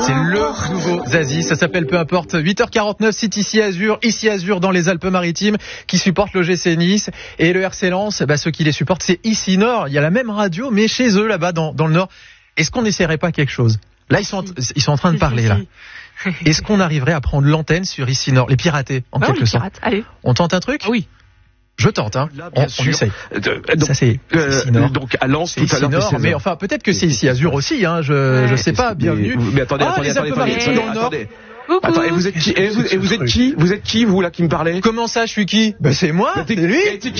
C'est le nouveau Zazie, ça s'appelle Peu importe. 8h49, c'est ici Azur dans les Alpes-Maritimes, qui supporte l'OGC Nice. Et le RC Lens, ceux qui les supportent, c'est ici Nord. Il y a la même radio, mais chez eux, là-bas, dans le Nord. Est-ce qu'on n'essaierait pas quelque chose? Là, ils sont en train de parler, là. Est-ce qu'on arriverait à prendre l'antenne sur ici Nord, les pirater, en quelque sorte? Allez. On tente un truc? Oui. Je tente, hein. On essaye. Ça, c'est ici Nord. Donc, à Lens, tout à l'heure. Nord, mais enfin, peut-être que c'est ici Azur aussi, hein. Je sais pas. Bienvenue. Mais attendez, les Alpes-Maritimes dans le Nord. Attends, et vous êtes qui? Vous êtes qui, vous là, qui me parlez? Comment ça, je suis qui? C'est moi. C'est lui.